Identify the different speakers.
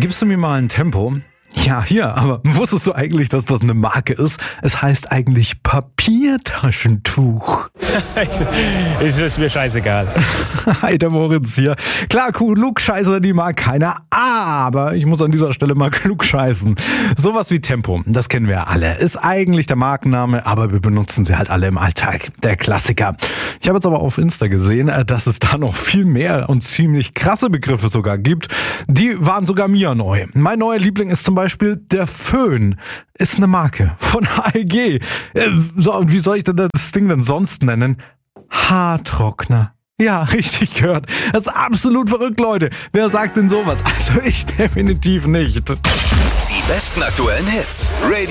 Speaker 1: Gibst du mir mal ein Tempo? Ja, hier, aber wusstest du eigentlich, dass das eine Marke ist? Es heißt eigentlich Papiertaschentuch.
Speaker 2: Ist mir scheißegal.
Speaker 1: Hi, der Moritz hier. Klar, Klugscheißer, die mag keiner, aber ich muss an dieser Stelle mal klugscheißen. Sowas wie Tempo, das kennen wir ja alle. Ist eigentlich der Markenname, aber wir benutzen sie halt alle im Alltag. Der Klassiker. Ich habe jetzt aber auf Insta gesehen, dass es da noch viel mehr und ziemlich krasse Begriffe sogar gibt. Die waren sogar mir neu. Mein neuer Liebling ist zum Beispiel der Föhn. Ist eine Marke von AEG. Wie soll ich denn das Ding denn sonst nennen? Haartrockner. Ja, richtig gehört. Das ist absolut verrückt, Leute. Wer sagt denn sowas? Also ich definitiv nicht.
Speaker 3: Die besten aktuellen Hits. Radio